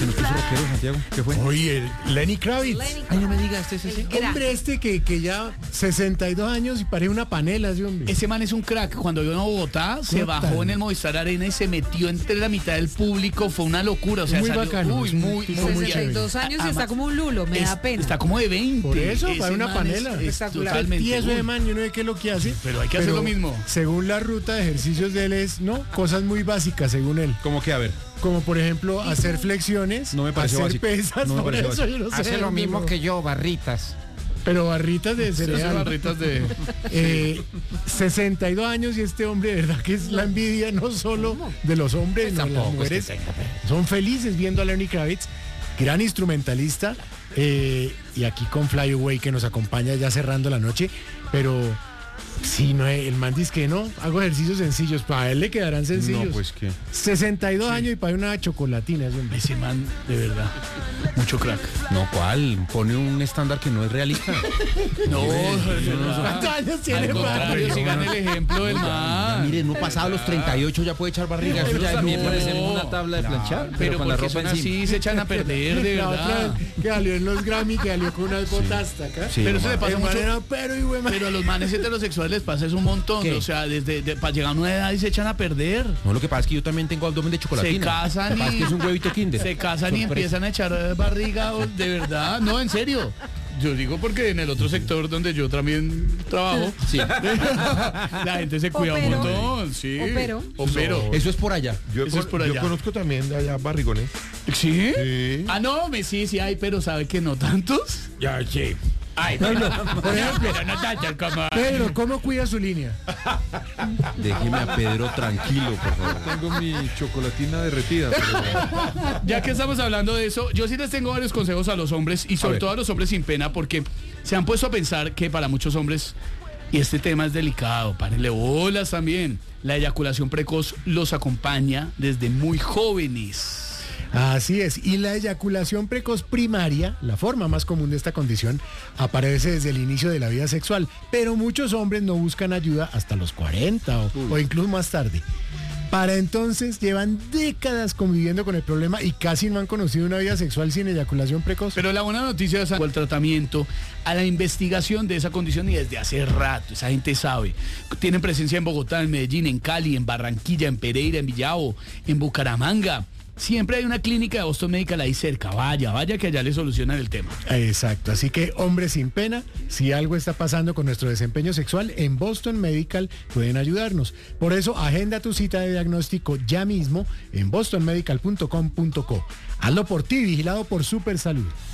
Se nos puso rockero, Santiago. ¿Qué fue? Oye, Lenny Kravitz. Ay, no me digas, este es ese. Hombre, que ya 62 años y parece una panela, ese hombre. Ese man es un crack. Cuando vino a Bogotá, se Total. bajó en el Movistar Arena y se metió entre la mitad del público. Fue una locura. O sea, Muy salió, bacano, uy, es un muy, tipo muy muy bien. 62 años y Además, está como un lulo, me da pena. Está como de 20. Por eso, Ese para una man panela. es Espectacular. totalmente. Y eso uy. de man, yo no sé qué es lo que hace. Pero hay que hacer lo mismo. Según la ruta de ejercicios de él es, ¿no? Cosas muy básicas, según él. ¿Cómo que? A ver. Como por ejemplo, hacer flexiones, No me pareció hacer básico. pesas, No me por pareció eso yo no sé. Hace lo dónde mismo que yo, barritas. Pero barritas de Esas cereal. barritas de... 62 años y este hombre, de verdad que es la envidia no solo de los hombres, no, las mujeres son felices viendo a Lenny Kravitz, gran instrumentalista, y aquí con Fly Away que nos acompaña ya cerrando la noche, pero sí, no, el man dice que no, hago ejercicios sencillos, para él le quedarán sencillos. No, pues qué. 62 años y para una chocolatina, ese hombre. Ese man, de verdad, mucho crack. No, ¿cuál? Pone un estándar que no es realista. No, ¿Cuántos años tiene al contrario, para? sigan el ejemplo del man. Mire, no pasado los 38 ya puede echar barriga. Eso ya también no. parecemos una tabla de planchar. Pero con la ropa así se echan a perder, de La verdad. otra vez que salió en los Grammy, que salió con unas botas hasta acá. Sí, Pero eso le mamá. pasa El man mucho. era pero y güey, man. Pero a los manes heterosexuales les pasa eso un montón. ¿Qué? O sea, para llegar a una edad y se echan a perder. No, lo que pasa es que yo también tengo abdomen de chocolatina. Se casan Lo que pasa es y que es un huevito Kinder. se casan y Sorpresa. empiezan a echar barriga, de verdad. No, en serio. Yo digo porque en el otro sector donde yo también trabajo, Sí. la gente se cuida un Opero. montón. Sí. Opero. Opero. Eso es por allá. Eso es por allá. Yo conozco también de allá barrigones. ¿Sí? Sí. Ah, no, sí hay, pero ¿sabe que no tantos? Ya, sí. Ay, por ejemplo, pero no tantos como... Pedro, ¿cómo cuida su línea? Déjeme a Pedro tranquilo, por favor. Tengo mi chocolatina derretida. Pero... Ya que estamos hablando de eso, yo sí les tengo varios consejos a los hombres y sobre ver. todo a los hombres sin pena porque se han puesto a pensar que para muchos hombres, y este tema es delicado, párenle bolas también, la eyaculación precoz los acompaña desde muy jóvenes. Así es, y la eyaculación precoz primaria, la forma más común de esta condición, aparece desde el inicio de la vida sexual, pero muchos hombres no buscan ayuda hasta los 40 o incluso más tarde. Para entonces llevan décadas conviviendo con el problema y casi no han conocido una vida sexual sin eyaculación precoz. Pero la buena noticia es al tratamiento, a la investigación de esa condición y desde hace rato, esa gente sabe. Tienen presencia en Bogotá, en Medellín, en Cali, en Barranquilla, en Pereira, en Villavo, en Bucaramanga. Siempre hay una clínica de Boston Medical ahí cerca. Vaya que allá le solucionan el tema. Exacto, así que hombres sin pena, si algo está pasando con nuestro desempeño sexual, en Boston Medical pueden ayudarnos. Por eso, agenda tu cita de diagnóstico ya mismo en bostonmedical.com.co. Hazlo por ti, vigilado por Super Salud.